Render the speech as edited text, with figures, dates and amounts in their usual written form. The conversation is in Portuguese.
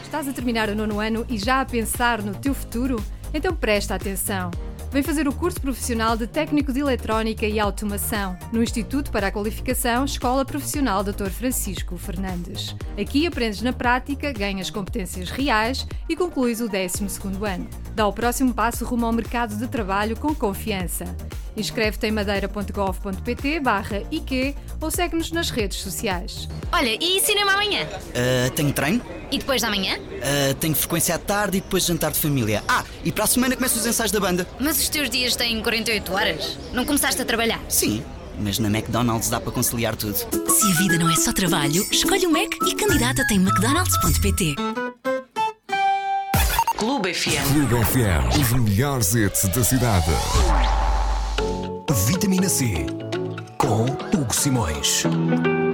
Estás a terminar o 9º ano e já a pensar no teu futuro? Então presta atenção. Vem fazer o curso profissional de Técnico de Eletrónica e Automação no Instituto para a Qualificação Escola Profissional Dr. Francisco Fernandes. Aqui aprendes na prática, ganhas competências reais e concluis o 12º ano. Dá o próximo passo rumo ao mercado de trabalho com confiança. Inscreve-te em madeira.gov.pt/IQ ou segue-nos nas redes sociais. Olha, e cinema amanhã? Tenho treino. E depois da manhã? Tenho frequência à tarde e depois jantar de família. E para a semana começam os ensaios da banda. Mas os teus dias têm 48 horas? Não começaste a trabalhar? Sim, mas na McDonald's dá para conciliar tudo. Se a vida não é só trabalho, escolhe o Mac e candidata-te em mcdonalds.pt. Clube FM. Clube FM, os melhores hits da cidade. Vitamina C com Hugo Simões.